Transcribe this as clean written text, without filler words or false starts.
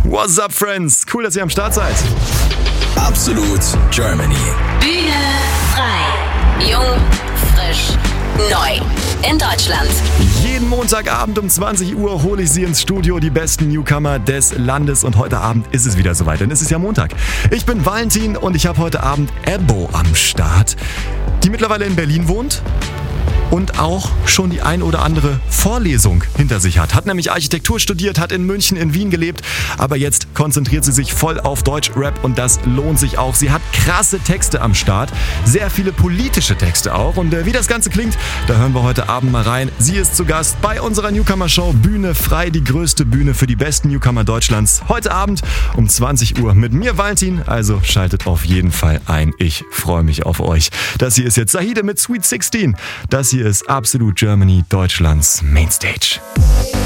What's up, Friends? Cool, dass ihr am Start seid. Absolut Germany. Bühne frei. Jung, frisch, neu. In Deutschland. Jeden Montagabend um 20 Uhr hole ich sie ins Studio, die besten Newcomer des Landes. Und heute Abend ist es wieder soweit, denn es ist ja Montag. Ich bin Valentin und ich habe heute Abend Ebbo am Start, die mittlerweile in Berlin wohnt und auch schon die ein oder andere Vorlesung hinter sich hat. Hat nämlich Architektur studiert, hat in München, in Wien gelebt, aber jetzt konzentriert sie sich voll auf Deutschrap und das lohnt sich auch. Sie hat krasse Texte am Start, sehr viele politische Texte auch und wie das Ganze klingt, da hören wir heute Abend mal rein. Sie ist zu Gast bei unserer Newcomer-Show Bühne frei, die größte Bühne für die besten Newcomer Deutschlands. Heute Abend um 20 Uhr mit mir, Valentin, also schaltet auf jeden Fall ein. Ich freue mich auf euch. Das hier ist jetzt Zahide mit Sweet 16. Das hier ist Absolut Germany, Deutschlands Mainstage.